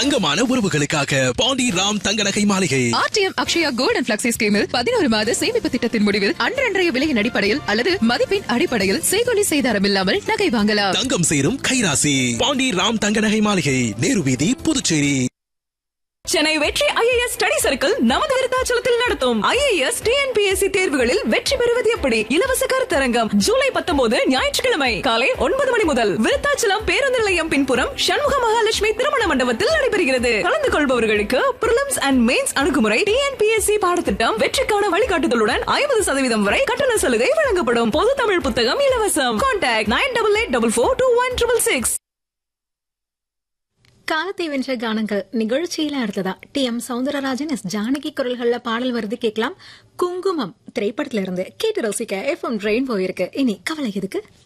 தங்கமான உறவுகளுக்காக பாண்டி ராம் தங்க நகை மாளிகை. RTM Akshaya gold and flexi ஸ்கீமில் 11 மாத சேமிப்பு திட்டத்தின் முடிவில் அன்றன்றைய விலையின் அடிப்படையில் அல்லது மதிப்பின் அடிப்படையில் செய்கூலி செய்தாரம் இல்லாமல் நகை வாங்கலாம். தங்கம் சேரும் கைராசி. பாண்டி ராம் தங்க நகை மாளிகை, நேரு வீதி, புதுச்சேரி. சென்னை வெற்றி IAS ஸ்டடி சர்க்கிள் நமது விருத்தாச்சலத்தில் நடத்தும் IAS TNPSC தேர்வுகளில் வெற்றி பெறுவது எப்படி இலவச கருத்தரங்கம் ஜூலை 19 ஞாயிற்றுக்கிழமை காலை 9 மணி முதல் விருத்தாச்சலம் பேருந்து நிலையம் பின்புறம் சண்முக மகாலட்சுமி திருமண மண்டபத்தில் நடைபெறுகிறது. கலந்து கொள்பவர்களுக்கு பிரிலிம்ஸ் அண்ட் மெயின்ஸ் அணுகுமுறை TNPSC பாடத்திட்டம் வெற்றிக்கான வழிகாட்டுதலுடன் 50% வரை கட்டண சலுகை வழங்கப்படும். பொது தமிழ் புத்தகம் இலவசம். கான்டாக்ட் 9884416666. காலத்தை வென்ற கானங்கள் நிகழ்ச்சியில அடுத்ததா TM சௌந்தரராஜன் எஸ் ஜானகி குரல்கள்ல பாடல் வருது கேட்கலாம். குங்குமம் திரைப்படத்துல இருந்து கேட்டு ரசிக்க FM ரெயின்போ இருக்கு. இனி கவலை எதுக்கு?